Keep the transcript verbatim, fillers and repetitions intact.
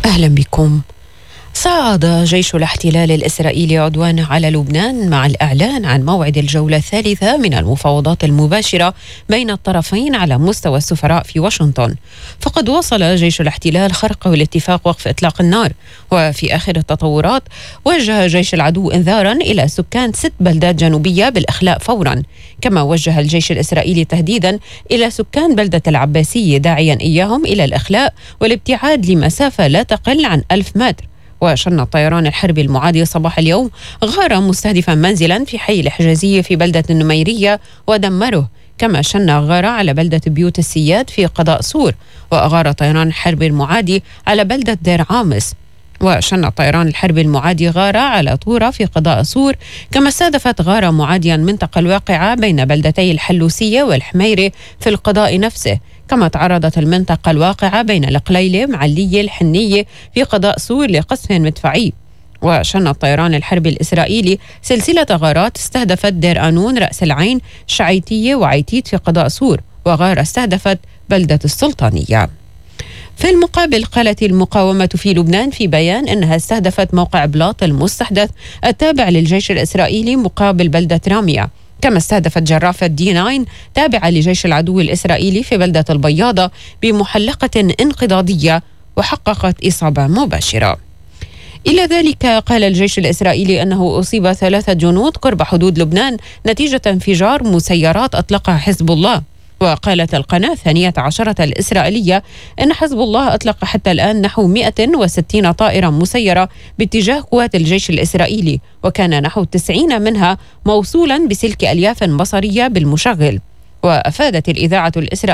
أهلا بكم. صعد جيش الاحتلال الإسرائيلي عدوانه على لبنان مع الإعلان عن موعد الجولة الثالثة من المفاوضات المباشرة بين الطرفين على مستوى السفراء في واشنطن. فقد وصل جيش الاحتلال خرقه الاتفاق وقف إطلاق النار، وفي آخر التطورات وجه جيش العدو إنذارا إلى سكان ست بلدات جنوبية بالإخلاء فورا، كما وجه الجيش الإسرائيلي تهديدا إلى سكان بلدة العباسية داعيا إياهم إلى الإخلاء والابتعاد لمسافة لا تقل عن ألف متر. وشن الطيران الحربي المعادي صباح اليوم غارة مستهدفا منزلا في حي الحجازية في بلدة النميرية ودمره، كما شن غارة على بلدة بيوت السياد في قضاء سور، وأغار الطيران الحربي المعادي على بلدة دير عامس. وشن الطيران الحربي المعادي غارة على طورة في قضاء سور، كما استهدفت غارة معاديا المنطقة الواقعة بين بلدتي الحلوسية والحميرة في القضاء نفسه، كما تعرضت المنطقة الواقعة بين القليلة معلية الحنية في قضاء سور لقصف مدفعي. وشن الطيران الحربي الإسرائيلي سلسلة غارات استهدفت دير آنون، رأس العين، شعيتية وعيتيت في قضاء سور، وغارة استهدفت بلدة السلطانية. في المقابل قالت المقاومة في لبنان في بيان أنها استهدفت موقع بلاط المستحدث التابع للجيش الإسرائيلي مقابل بلدة رامية، كما استهدفت جرافة دي تسعة تابعة لجيش العدو الإسرائيلي في بلدة البياضة بمحلقة انقضاضية وحققت إصابة مباشرة. إلى ذلك قال الجيش الإسرائيلي أنه أصيب ثلاثة جنود قرب حدود لبنان نتيجة انفجار مسيرات أطلقها حزب الله. وقالت القناة الثانية عشرة الإسرائيلية أن حزب الله أطلق حتى الآن نحو مئة وستين طائرة مسيرة باتجاه قوات الجيش الإسرائيلي، وكان نحو تسعين منها موصولا بسلك ألياف بصرية بالمشغل. وأفادت الإذاعة الإسرائيلية